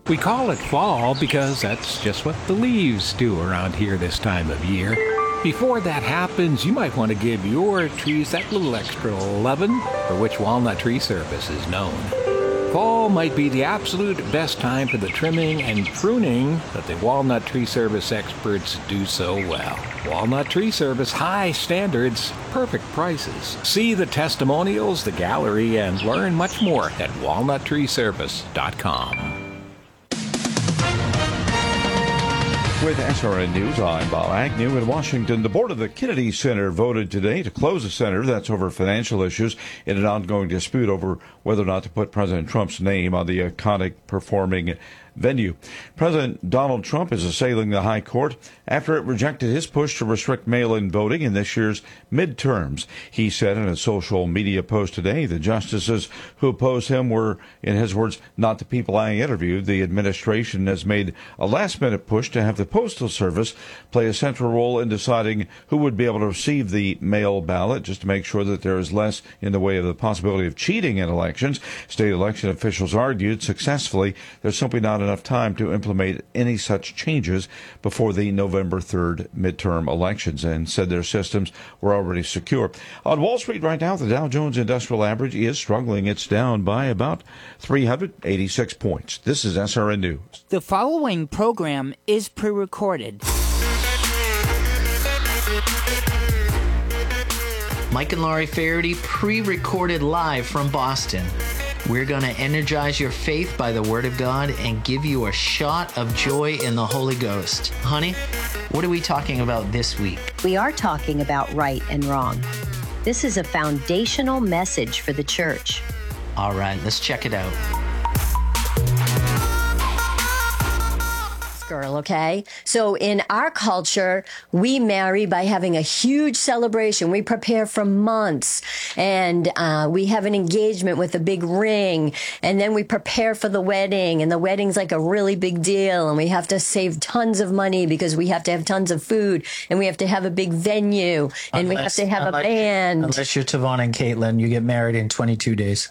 We call it fall because that's just what the leaves do around here this time of year. Before that happens, you might want to give your trees that little extra lovin', for which Walnut Tree Service is known. Fall might be the absolute best time for the trimming and pruning, but the Walnut Tree Service experts do so well. Walnut Tree Service, high standards, perfect prices. See the testimonials, the gallery, and learn much more at walnuttreeservice.com. With SRN News, I'm Bob Agnew in Washington. The board of the Kennedy Center voted today to close the center. That's over financial issues in an ongoing dispute over whether or not to put President Trump's name on the iconic performing venue. President Donald Trump is assailing the high court after it rejected his push to restrict mail-in voting in this year's midterms. He said in a social media post today the justices who opposed him were, in his words, not the people I interviewed. The administration has made a last-minute push to have the Postal Service play a central role in deciding who would be able to receive the mail ballot, just to make sure that there is less in the way of the possibility of cheating in elections. State election officials argued successfully there's simply not enough time to implement any such changes before the November 3rd midterm elections, and said their systems were already secure. On Wall Street right now, the Dow Jones Industrial Average is struggling. It's down by about 386 points. This is SRN News. The following program is pre-recorded. Mike and Laurie Faraday pre-recorded live from Boston. We're going to energize your faith by the Word of God and give you a shot of joy in the Holy Ghost. Honey, what are we talking about this week? We are talking about right and wrong. This is a foundational message for the church. All right, let's check it out. Girl, okay? So in our culture, we marry by having a huge celebration. We prepare for months, and we have an engagement with a big ring, and then we prepare for the wedding, and the wedding's like a really big deal, and we have to save tons of money because we have to have tons of food, and we have to have a big venue, and we have to have a band. Unless you're Tavon and Caitlin, you get married in 22 days.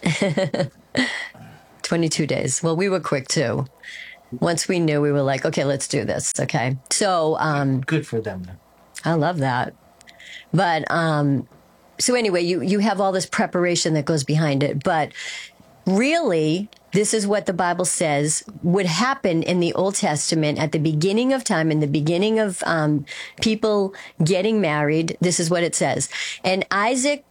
22 days. Well, we were quick too. Once we knew, we were like, okay, let's do this. Okay. So, good for them. I love that. But, so anyway, you have all this preparation that goes behind it, but really, this is what the Bible says would happen in the Old Testament at the beginning of time, in the beginning of, people getting married. This is what it says. And Isaac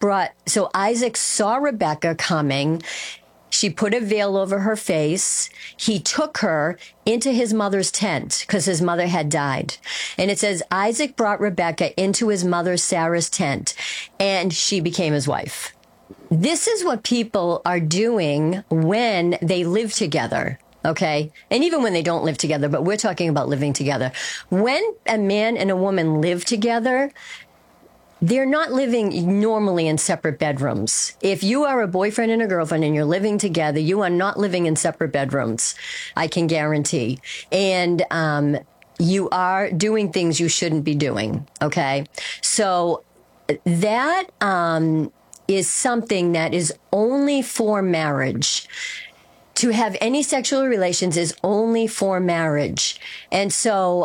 saw Rebekah coming. She put a veil over her face. He took her into his mother's tent because his mother had died. And it says, Isaac brought Rebekah into his mother Sarah's tent, and she became his wife. This is what people are doing when they live together. Okay. And even when they don't live together, but we're talking about living together. When a man and a woman live together, they're not living normally in separate bedrooms. If you are a boyfriend and a girlfriend and you're living together, you are not living in separate bedrooms. I can guarantee. And you are doing things you shouldn't be doing. Okay. So that is something that is only for marriage. To have any sexual relations is only for marriage. And so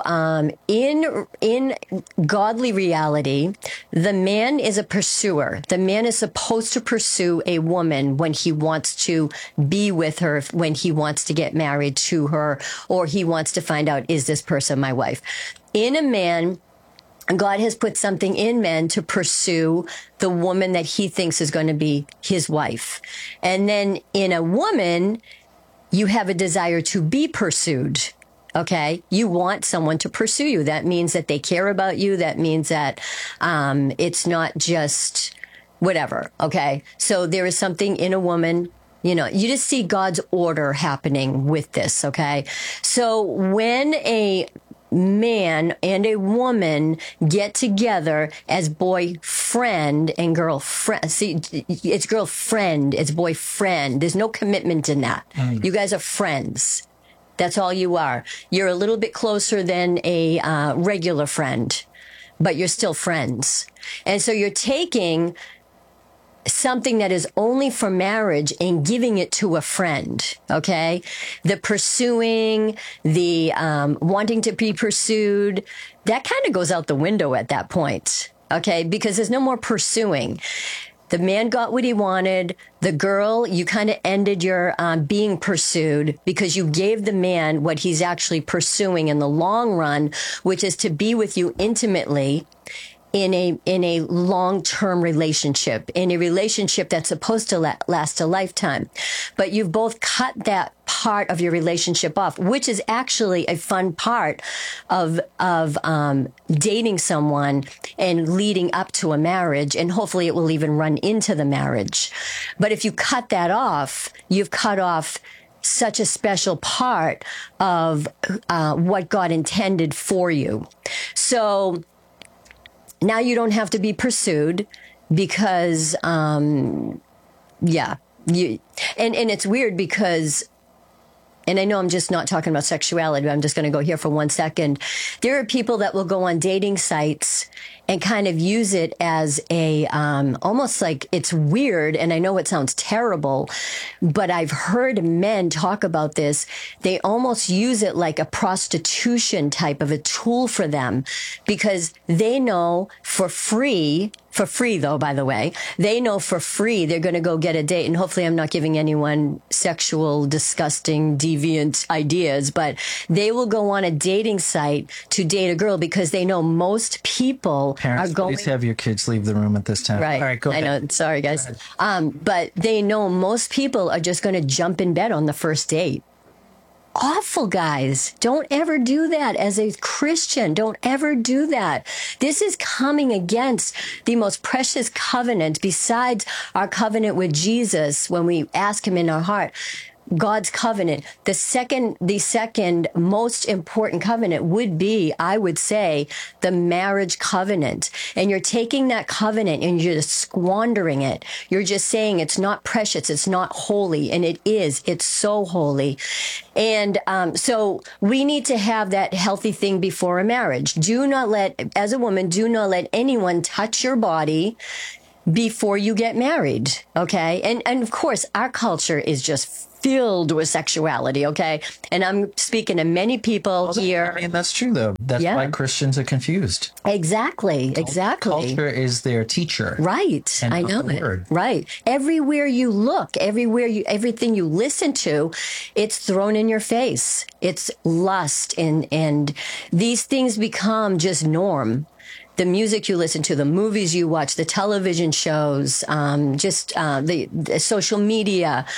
in godly reality, the man is a pursuer. The man is supposed to pursue a woman when he wants to be with her, when he wants to get married to her, or he wants to find out, is this person my wife? In a man, God has put something in men to pursue the woman that he thinks is going to be his wife. And then in a woman, you have a desire to be pursued. Okay. You want someone to pursue you. That means that they care about you. That means that, it's not just whatever. Okay. So there is something in a woman, you just see God's order happening with this. Okay. So when a man and a woman get together as boyfriend and girlfriend. See, it's girlfriend, it's boyfriend. There's no commitment in that. You guys are friends. That's all you are. You're a little bit closer than a regular friend, but you're still friends. And so you're taking something that is only for marriage and giving it to a friend. Okay. The pursuing, the wanting to be pursued, that kind of goes out the window at that point. Okay. Because there's no more pursuing. The man got what he wanted. The girl, you kind of ended your being pursued because you gave the man what he's actually pursuing in the long run, which is to be with you intimately in a long-term relationship, in a relationship that's supposed to last a lifetime. But you've both cut that part of your relationship off, which is actually a fun part of dating someone and leading up to a marriage, and hopefully it will even run into the marriage. But if you cut that off, you've cut off such a special part of what God intended for you. So now you don't have to be pursued because, and it's weird because, and I know I'm just not talking about sexuality, but I'm just going to go here for 1 second. There are people that will go on dating sites and kind of use it as a, almost like it's weird. And I know it sounds terrible, but I've heard men talk about this. They almost use it like a prostitution type of a tool for them because they know for free though, by the way, they know for free they're going to go get a date. And hopefully I'm not giving anyone sexual, disgusting, deviant ideas, but they will go on a dating site to date a girl because they know most people Parents, are going. Please have your kids leave the room at this time. Right. All right, go ahead. I know. Sorry, guys. But they know most people are just going to jump in bed on the first date. Awful, guys. Don't ever do that as a Christian. Don't ever do that. This is coming against the most precious covenant besides our covenant with Jesus when we ask him in our heart. God's covenant. The second most important covenant would be, I would say, the marriage covenant. And you're taking that covenant and you're just squandering it. You're just saying it's not precious, it's not holy, and it is. It's so holy. And so we need to have that healthy thing before a marriage. As a woman, do not let anyone touch your body before you get married. Okay. And of course, our culture is just filled with sexuality, okay? And I'm speaking to many people here. I mean, that's true, though. That's why Christians are confused. Exactly. Culture is their teacher. Right. I know it. Word. Right. Everywhere you look, everything you listen to, it's thrown in your face. It's lust, and these things become just norm. The music you listen to, the movies you watch, the television shows, the social media,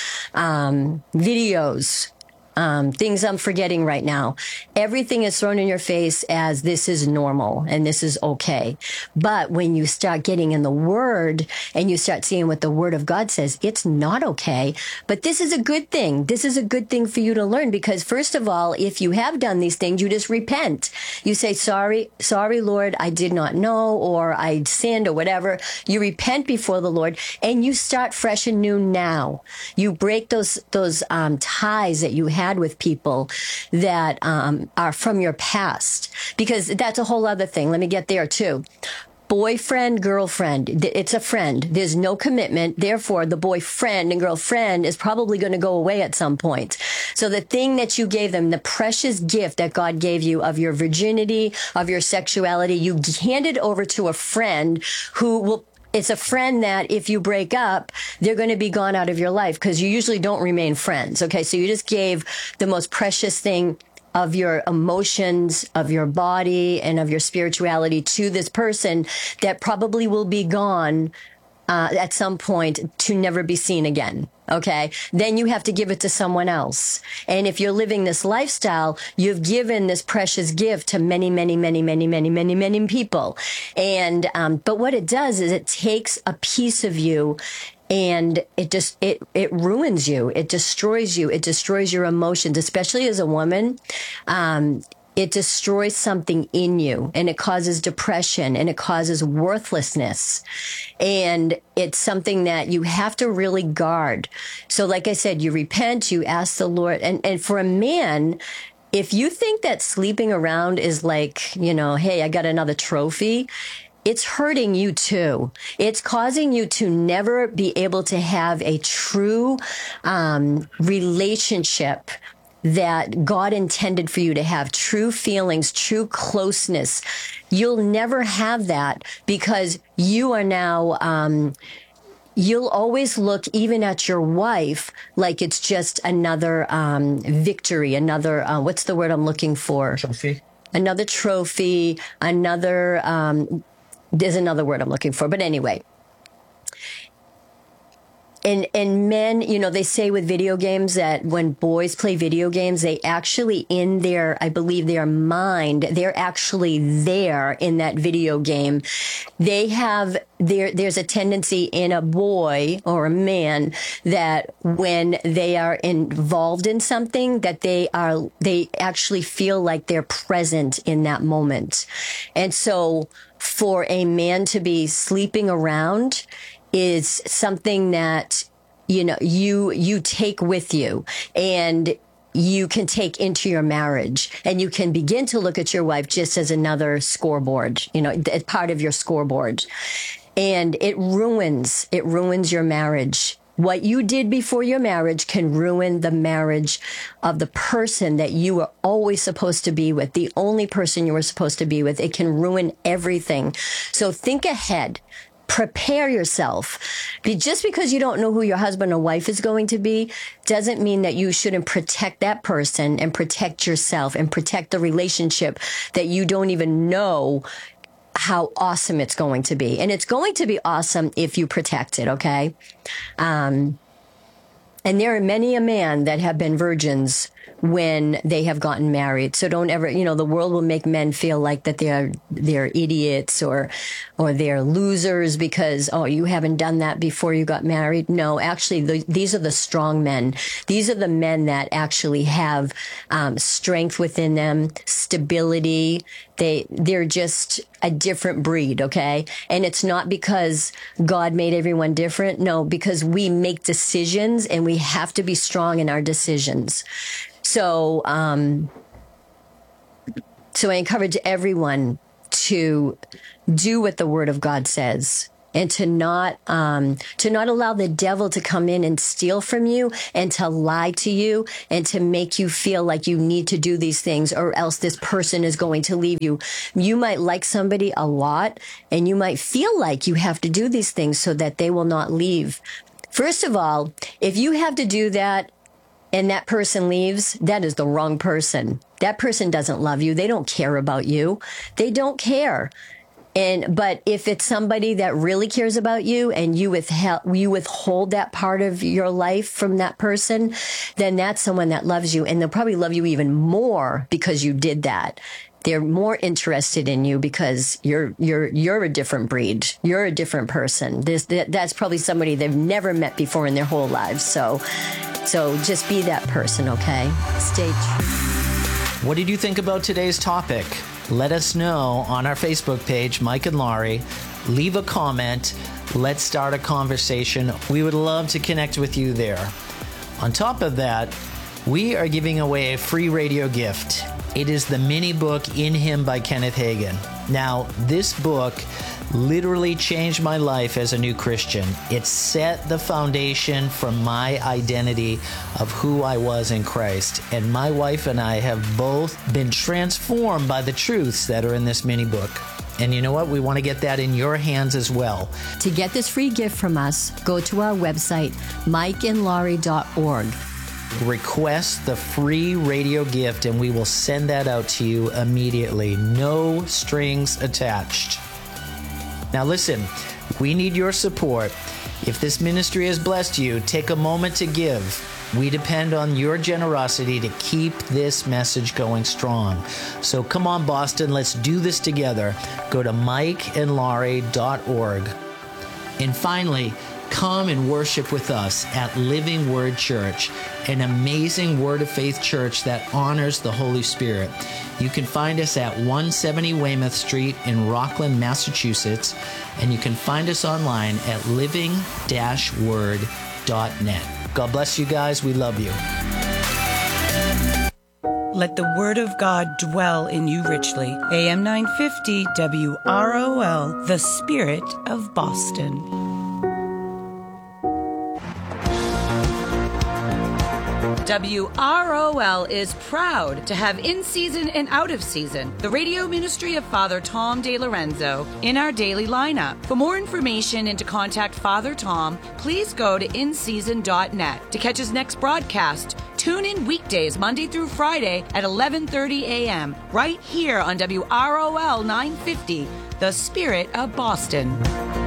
videos, things I'm forgetting right now. Everything is thrown in your face as this is normal and this is okay. But when you start getting in the Word and you start seeing what the Word of God says, it's not okay. But this is a good thing. This is a good thing for you to learn because, first of all, if you have done these things, you just repent. You say, sorry, Lord, I did not know, or I sinned, or whatever. You repent before the Lord and you start fresh and new now. You break those ties that you had with people that are from your past, because that's a whole other thing. Let me get there too. Boyfriend, girlfriend, it's a friend. There's no commitment. Therefore, the boyfriend and girlfriend is probably going to go away at some point. So the thing that you gave them, the precious gift that God gave you of your virginity, of your sexuality, you hand it over to a friend who will. It's a friend that if you break up, they're going to be gone out of your life because you usually don't remain friends. Okay. So you just gave the most precious thing of your emotions, of your body, and of your spirituality to this person that probably will be gone at some point to never be seen again. Okay. Then you have to give it to someone else. And if you're living this lifestyle, you've given this precious gift to many, many, many, many, many, many, many people. And, but what it does is it takes a piece of you and it ruins you. It destroys you. It destroys your emotions, especially as a woman. It destroys something in you, and it causes depression, and it causes worthlessness. And it's something that you have to really guard. So like I said, you repent, you ask the Lord. And for a man, if you think that sleeping around is like, hey, I got another trophy, it's hurting you too. It's causing you to never be able to have a true relationship that God intended for you to have, true feelings, true closeness. You'll never have that because you are now, you'll always look even at your wife like it's just another victory, another, what's the word I'm looking for? Trophy. Another trophy, another, there's another word I'm looking for. But anyway. And men, you know, they say with video games that when boys play video games, they actually in their, I believe their mind, they're actually there in that video game. They have, there's a tendency in a boy or a man that when they are involved in something that they actually feel like they're present in that moment. And so for a man to be sleeping around is something that, you know, you take with you and you can take into your marriage, and you can begin to look at your wife just as another scoreboard, you know, part of your scoreboard. And it ruins your marriage. What you did before your marriage can ruin the marriage of the person that you were always supposed to be with, the only person you were supposed to be with. It can ruin everything. So think ahead. Prepare yourself. Just because you don't know who your husband or wife is going to be doesn't mean that you shouldn't protect that person and protect yourself and protect the relationship that you don't even know how awesome it's going to be. And it's going to be awesome if you protect it, okay? And there are many a man that have been virgins when they have gotten married. So don't ever, you know, the world will make men feel like that they're idiots or they're losers because, oh, you haven't done that before you got married. No, actually, these are the strong men. These are the men that actually have strength within them, stability. They're just a different breed, okay? And it's not because God made everyone different. No, because we make decisions and we have to be strong in our decisions. So, so I encourage everyone to do what the Word of God says, and to not allow the devil to come in and steal from you and to lie to you and to make you feel like you need to do these things or else this person is going to leave you. You might like somebody a lot and you might feel like you have to do these things so that they will not leave. First of all, if you have to do that and that person leaves, that is the wrong person. That person doesn't love you. They don't care about you. They don't care. But if it's somebody that really cares about you and you withhold that part of your life from that person, then that's someone that loves you, and they'll probably love you even more because you did that. They're more interested in you because you're a different breed. You're a different person. That's probably somebody they've never met before in their whole lives. So just be that person, okay? Stay true. What did you think about today's topic? Let us know on our Facebook page, Mike and Laurie. Leave a comment. Let's start a conversation. We would love to connect with you there. On top of that, we are giving away a free radio gift. It is the mini book In Him by Kenneth Hagin. Now, this book literally changed my life as a new Christian. It set the foundation for my identity of who I was in Christ. And my wife and I have both been transformed by the truths that are in this mini book. And you know what? We want to get that in your hands as well. To get this free gift from us, go to our website, mikeandlaurie.org. Request the free radio gift and we will send that out to you immediately. No strings attached. Now listen, we need your support. If this ministry has blessed you, take a moment to give. We depend on your generosity to keep this message going strong. So come on, Boston, let's do this together. Go to mikeandlaurie.org. And finally, come and worship with us at Living Word Church, an amazing Word of Faith church that honors the Holy Spirit. You can find us at 170 Weymouth Street in Rockland, Massachusetts, and you can find us online at living-word.net. God bless you guys. We love you. Let the word of God dwell in you richly. AM 950 WROL, the Spirit of Boston. WROL is proud to have In Season and Out of Season, the radio ministry of Father Tom DeLorenzo, in our daily lineup. For more information and to contact Father Tom, please go to inseason.net. To catch his next broadcast, tune in weekdays Monday through Friday at 11:30 a.m. right here on WROL 950, the Spirit of Boston.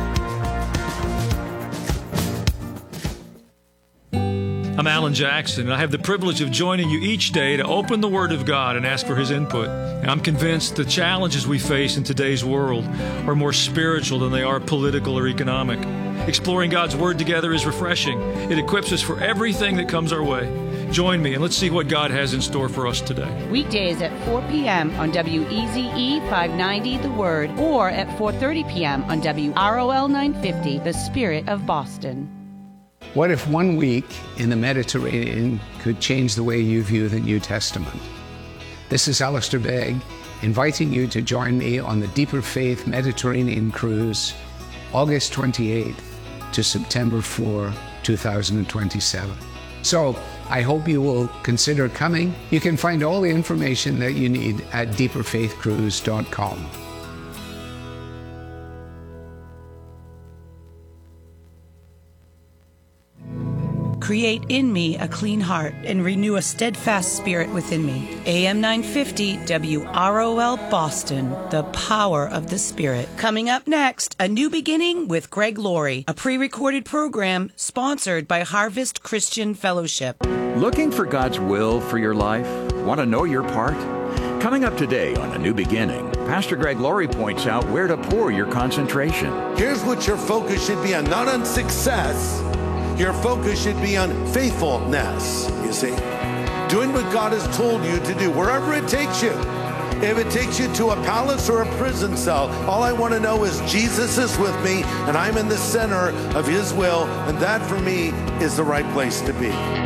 I'm Alan Jackson, and I have the privilege of joining you each day to open the Word of God and ask for His input. And I'm convinced the challenges we face in today's world are more spiritual than they are political or economic. Exploring God's Word together is refreshing. It equips us for everything that comes our way. Join me, and let's see what God has in store for us today. Weekdays at 4 p.m. on WEZE 590 The Word, or at 4:30 p.m. on WROL 950, The Spirit of Boston. What if 1 week in the Mediterranean could change the way you view the New Testament? This is Alistair Begg, inviting you to join me on the Deeper Faith Mediterranean Cruise, August 28th to September 4, 2027. So I hope you will consider coming. You can find all the information that you need at deeperfaithcruise.com. Create in me a clean heart and renew a steadfast spirit within me. AM 950 WROL Boston, the power of the Spirit. Coming up next, A New Beginning with Greg Laurie, a pre-recorded program sponsored by Harvest Christian Fellowship. Looking for God's will for your life? Want to know your part? Coming up today on A New Beginning, Pastor Greg Laurie points out where to pour your concentration. Here's what your focus should be on, not on success. Your focus should be on faithfulness, you see. Doing what God has told you to do, wherever it takes you. If it takes you to a palace or a prison cell, all I want to know is Jesus is with me and I'm in the center of His will, and that for me is the right place to be.